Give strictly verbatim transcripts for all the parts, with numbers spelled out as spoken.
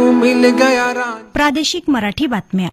Mill गया राज। प्रादेशिक मराठी बातम्या.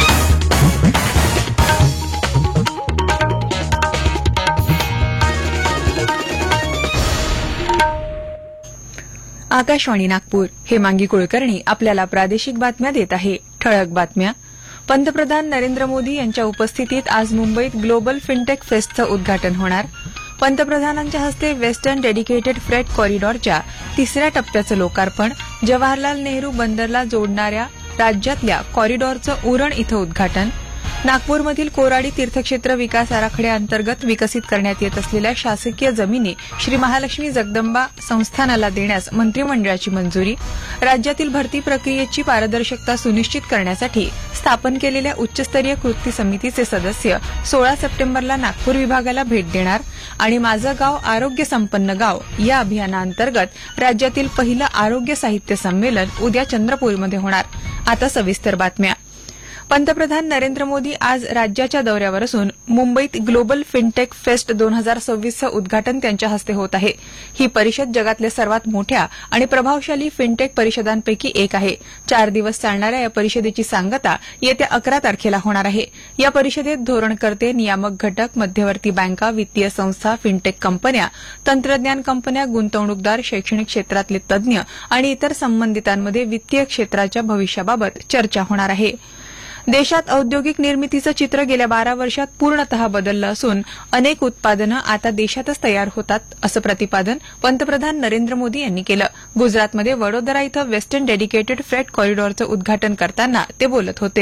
आकाशवाणी नागपूर. हेमांगी कुलकर्णी आपल्याला प्रादेशिक बातम्या देत आहे. ठळक बातम्या. पंतप्रधान नरेंद्र मोदी यांच्या उपस्थितीत आज मुंबईत ग्लोबल फिनटेक फेस्टचं उद्घाटन होणार. पंतप्रधानांच्या हस्ते वेस्टर्न डेडिकेटेड फ्रेट कॉरिडॉरच्या तिसऱ्या टप्प्याचं लोकार्पण. जवाहरलाल नेहरू बंदरला जोडणाऱ्या राज्यातल्या कॉरिडॉरचं उरण इथं उद्घाटन. नागपूरमधील कोराडी तीर्थक्षेत्र विकास आराखड्याअंतर्गत विकसित करण्यात येत असलेल्या शासकीय जमिनी श्री महालक्ष्मी जगदंबा संस्थानाला देण्यास मंत्रिमंडळाची मंजुरी. राज्यातील भरती प्रक्रियेची पारदर्शकता सुनिश्चित करण्यासाठी स्थापन केलेल्या उच्चस्तरीय कृती समितीचे सदस्य सोळा सप्टेंबरला नागपूर विभागाला भेट देणार. आणि माझं गाव आरोग्य संपन्न गाव या अभियानाअंतर्गत राज्यातील पहिलं आरोग्य साहित्य संमेलन उद्या चंद्रपूरमध्ये होणार. आता सविस्तर बातम्या. पंतप्रधान नरेंद्र मोदी आज राज्याच्या दौऱ्यावर असून मुंबईत ग्लोबल फिनटेक फेस्ट दोन हजार सव्वीसचं उद्घाटन त्यांच्या हस्ते होत आहे. ही परिषद जगातल्या सर्वात मोठ्या आणि प्रभावशाली फिनटेक परिषदांपैकी एक आहे. चार दिवस चालणाऱ्या या परिषदेची सांगता येत्या अकरा तारखेला होणार आहे. या परिषदेत धोरणकर्ते, नियामक घटक, मध्यवर्ती बँका, वित्तीय संस्था, फिनटेक कंपन्या, तंत्रज्ञान कंपन्या, गुंतवणूकदार, शैक्षणिक क्षेत्रातले तज्ञ आणि इतर संबंधितांमध्ये वित्तीय क्षेत्राच्या भविष्याबाबत चर्चा होणार आहे. देशात औद्योगिक निर्मितीचं चित्र गेल्या बारा वर्षात पूर्णतः बदललं असून अनेक उत्पादनं आता देशातच तयार होतात, असं प्रतिपादन पंतप्रधान नरेंद्र मोदी यांनी केलं. गुजरातमध्ये वडोदरा इथं वेस्टर्न डेडिकेटेड फ्रेट कॉरिडॉरचं उद्घाटन करताना ते बोलत होते.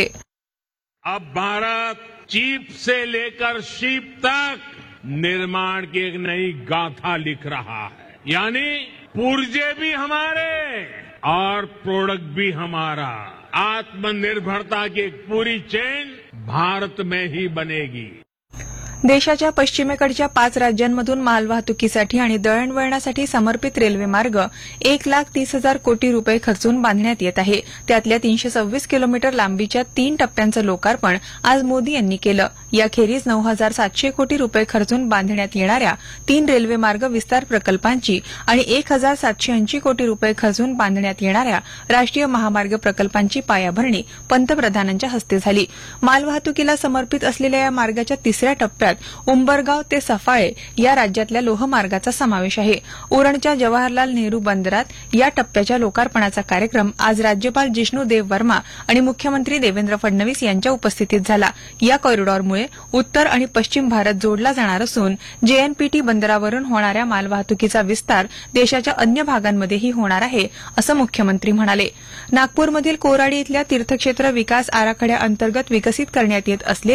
अब भारत चिप से लेकर शिप तक निर्माण की एक नई गाथा लिख रहा है. यानी पुर्जे भी हमारे और प्रोडक्ट भी हमारा. आत्मनिर्भरता की एक पूरी चेन भारत में ही बनेगी. देशाच्या पश्चिमेकडच्या पाच राज्यांमधून मालवाहतुकीसाठी आणि दळणवळणासाठी समर्पित रेल्वेमार्ग एक लाख तीस हजार कोटी रुपये खर्चून बांधण्यात येत आहे. त्यातल्या तीनशे सव्वीस किलोमीटर लांबीच्या तीन टप्प्यांचं लोकार्पण आज मोदी यांनी केलं. याखेरीज नऊ हजार सातशे कोटी रुपये खर्चून बांधण्यात येणाऱ्या तीन रेल्वेमार्ग विस्तार प्रकल्पांची आणि एक हजार सातशे ऐंशी कोटी रुपये खर्चून बांधण्यात येणाऱ्या राष्ट्रीय महामार्ग प्रकल्पांची पायाभरणी पंतप्रधानांच्या हस्ते झाली. मालवाहतुकीला समर्पित असलेल्या या मार्गाच्या तिसऱ्या टप्प्यात उंबरगाव ते सफाळे या राज्यातल्या लोहमार्गाचा समावेश आहे. उरणच्या जवाहरलाल नेहरू बंदरात या टप्प्याच्या लोकार्पणाचा कार्यक्रम आज राज्यपाल जिष्णू देव वर्मा आणि मुख्यमंत्री देवेंद्र फडणवीस यांच्या उपस्थितीत झाला. या कॉरिडॉरमुळे उत्तर आणि पश्चिम भारत जोडला जाणार असून जेएनपीटी बंदरावरून होणाऱ्या मालवाहतुकीचा विस्तार देशाच्या अन्य भागांमध्येही होणार आहे, असं मुख्यमंत्री म्हणाले. नागपूरमधील कोराडी इथल्या तीर्थक्षेत्र विकास आराखड्याअंतर्गत विकसित करण्यात येत असलेल्या